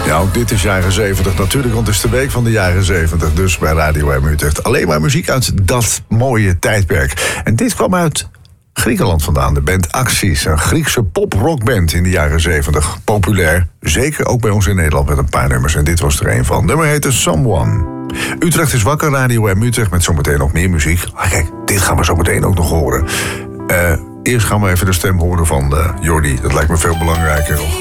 Ja, ook dit is jaren 70 natuurlijk, want het is de week van de jaren 70. Dus bij Radio M Utrecht alleen maar muziek uit dat mooie tijdperk. En dit kwam uit Griekenland vandaan, de band Axis. Een Griekse pop-rockband in de jaren 70. Populair, zeker ook bij ons in Nederland met een paar nummers. En dit was er een van. Het nummer heette Someone. Utrecht is wakker, Radio M Utrecht, met zometeen nog meer muziek. Ah, kijk, dit gaan we zometeen ook nog horen. Eerst gaan we even de stem horen van Jordi. Dat lijkt me veel belangrijker nog.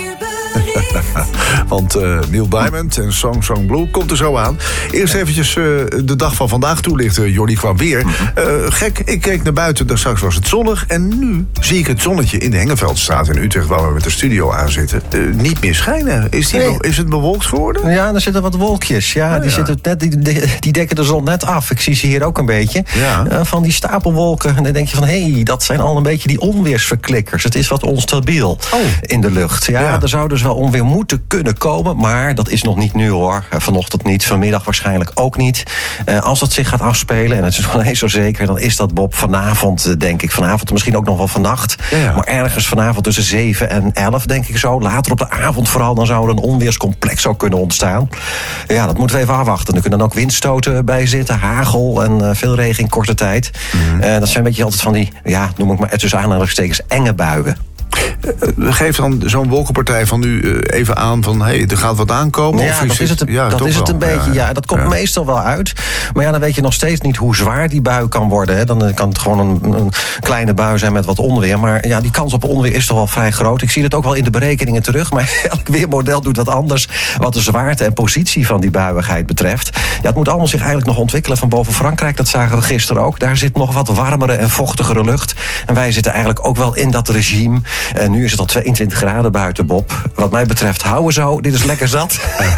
Want Neil Diamond en Song Blue komt er zo aan. Eerst eventjes de dag van vandaag toelichten, Jordi, qua weer. Gek, ik keek naar buiten, daar straks was het zonnig. En nu zie ik het zonnetje in de Hengeveldstraat in Utrecht, waar we met de studio aan zitten, niet meer schijnen. Is het bewolkt geworden? Ja, er zitten wat wolkjes. Ja, die zitten net, die dekken de zon net af. Ik zie ze hier ook een beetje. Ja. Van die stapelwolken. En dan denk je van, hé, dat zijn al een beetje die onweersverklikkers. Het is wat onstabiel in de lucht. Ja, er zou dus wel onweer moeten kunnen komen, maar dat is nog niet nu, hoor. Vanochtend niet, vanmiddag waarschijnlijk ook niet. Als dat zich gaat afspelen, en het is nog niet zo zeker, dan is dat, Bob, vanavond, denk ik. Vanavond, misschien ook nog wel vannacht. Ja. Maar ergens vanavond tussen 7 en 11, denk ik zo. Later op de avond vooral, dan zou er een onweerscomplex ook kunnen ontstaan. Ja, dat moeten we even afwachten. Er kunnen dan ook windstoten bij zitten, hagel en veel regen in korte tijd. Dat zijn een beetje altijd van die, ja, noem ik maar tussen aanhalingstekens, enge buien. Geef dan zo'n wolkenpartij van nu even aan van, hé, er gaat wat aankomen? Ja, of dat is het een beetje. Ja, dat komt meestal wel uit. Maar ja, dan weet je nog steeds niet hoe zwaar die bui kan worden. Hè. Dan kan het gewoon een kleine bui zijn met wat onweer. Maar ja, die kans op onweer is toch wel vrij groot. Ik zie het ook wel in de berekeningen terug. Maar elk weermodel doet wat anders wat de zwaarte en positie van die buiigheid betreft. Ja, het moet allemaal zich eigenlijk nog ontwikkelen van boven Frankrijk. Dat zagen we gisteren ook. Daar zit nog wat warmere en vochtigere lucht. En wij zitten eigenlijk ook wel in dat regime. En nu is het al 22 graden buiten, Bob. Wat mij betreft, houden zo. Dit is lekker zat.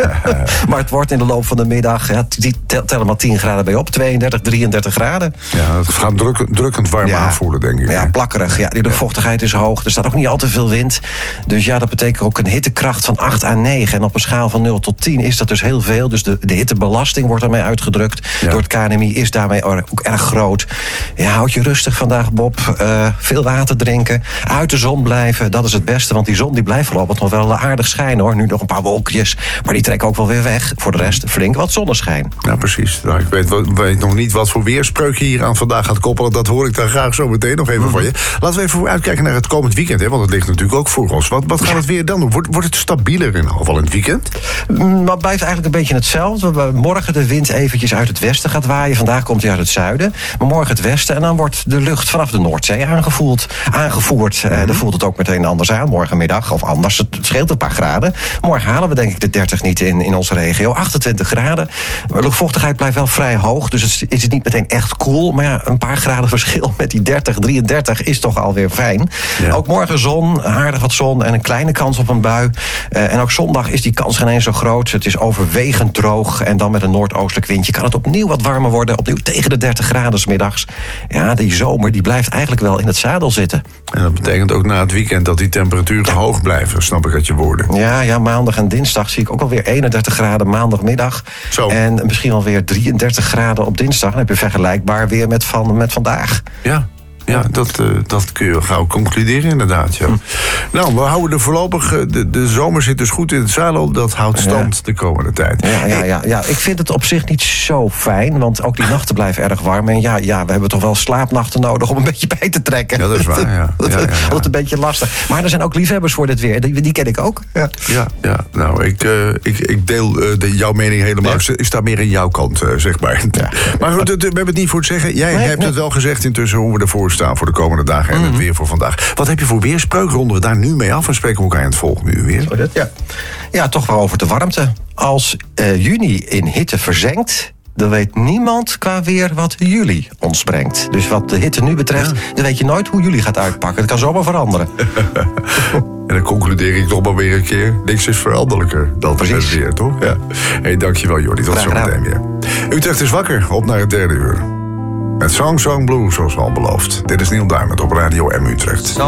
Maar het wordt in de loop van de middag, die tellen maar 10 graden bij op. 32, 33 graden. Ja, het gaat drukkend warm aanvoelen, denk ik. Ja, plakkerig. Ja, die luchtvochtigheid is hoog. Er staat ook niet al te veel wind. Dus ja, dat betekent ook een hittekracht van 8 à 9. En op een schaal van 0 tot 10 is dat dus heel veel. Dus de hittebelasting wordt daarmee uitgedrukt. Ja. Door het KNMI is daarmee ook erg groot. Ja, houd je rustig vandaag, Bob. Veel water drinken. Uit de zon blijven. Dat is het beste, want die zon die blijft voorlopig nog wel aardig schijnen, hoor. Nu nog een paar wolkjes, maar die trekken ook wel weer weg. Voor de rest flink wat zonneschijn. Ja, precies. Nou, ik weet nog niet wat voor weerspreuk je hier aan vandaag gaat koppelen. Dat hoor ik dan graag zo meteen nog even van je. Laten we even uitkijken naar het komend weekend, hè, want het ligt natuurlijk ook voor ons. Wat gaat het weer dan doen? Wordt het stabieler in ieder geval in het weekend? Dat blijft eigenlijk een beetje hetzelfde. Morgen de wind eventjes uit het westen gaat waaien. Vandaag komt hij uit het zuiden. Maar morgen het westen. En dan wordt de lucht vanaf de Noordzee aangevoerd. Dan voelt het ook meteen anders aan. Morgenmiddag of anders. Het scheelt een paar graden. Morgen halen we denk ik de 30 niet in onze regio. 28 graden. De luchtvochtigheid blijft wel vrij hoog. Dus het is niet meteen echt koel. Maar ja, een paar graden verschil met die 30, 33 is toch alweer fijn. Ja. Ook morgen zon, aardig wat zon en een kleine kans op een bui. En ook zondag is die kans geen eens zo groot. Het is overwegend droog. En dan met een noordoostelijk windje kan het opnieuw wat warmer worden. Opnieuw tegen de 30 graden 's middags. Ja, die zomer die blijft eigenlijk wel in het zadel zitten. En dat betekent ook na het weekend dat die temperaturen hoog blijven, snap ik uit je woorden. Ja, maandag en dinsdag zie ik ook alweer 31 graden maandagmiddag. Zo. En misschien alweer 33 graden op dinsdag. Dan heb je vergelijkbaar weer met vandaag. Ja, dat kun je gauw concluderen inderdaad. Ja. Nou, we houden er voorlopig. De zomer zit dus goed in het zadel. Dat houdt stand de komende tijd. Ja, ik vind het op zich niet zo fijn. Want ook die nachten blijven erg warm. En we hebben toch wel slaapnachten nodig om een beetje bij te trekken. Ja, dat is waar, Dat is een beetje lastig. Maar er zijn ook liefhebbers voor dit weer. Die ken ik ook. Ja. Nou, ik deel jouw mening helemaal. Ik sta meer aan jouw kant, zeg maar. Ja. Maar goed, we hebben het niet voor te zeggen. Jij hebt het wel gezegd intussen hoe we ervoor staan voor de komende dagen en het weer voor vandaag. Wat heb je voor weerspreuk? Ronden we daar nu mee af en spreken we elkaar in het volgende uur weer? Ja, toch wel over de warmte. Als juni in hitte verzenkt, dan weet niemand qua weer wat juli ons brengt. Dus wat de hitte nu betreft, dan weet je nooit hoe juli gaat uitpakken. Het kan zomaar veranderen. En dan concludeer ik toch maar weer een keer. Niks is veranderlijker dan het weer, toch? Ja. Hey, dankjewel, Jordi. Tot zometeen weer. Utrecht is wakker. Op naar het 3e uur. Met Song Blue, zoals al beloofd. Dit is Neil Diamond op Radio M Utrecht.